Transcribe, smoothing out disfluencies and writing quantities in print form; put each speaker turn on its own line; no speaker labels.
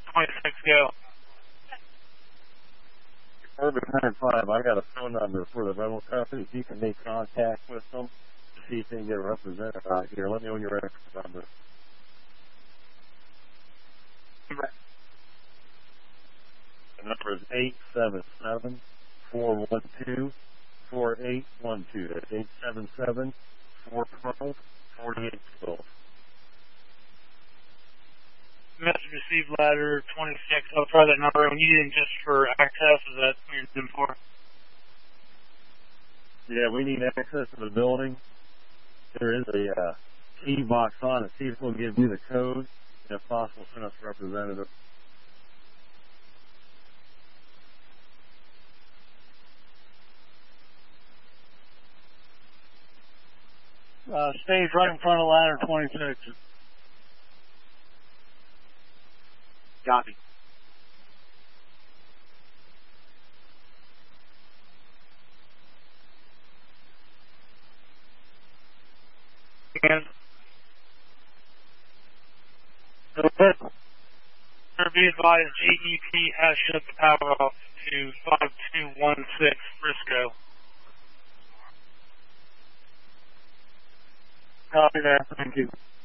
26, go.
Orbit 105, I got a phone number for the rental company. If you can make contact with them, see if they can get a representative out here. Let me know when you're ready for the number. The number is 877-412-4812. That's 877-412-4812.
Message received ladder 26. I'll try that number. When you need it just for access, is that what you're doing for?
Yeah, we need access to the building. There is a key box on it. See if we'll give you the code, and if possible, send us a representative.
Stays right in front of ladder 26.
Copy.
And be advised, AEP has shut the power off to 5216 Frisco.
Copy that. Thank you.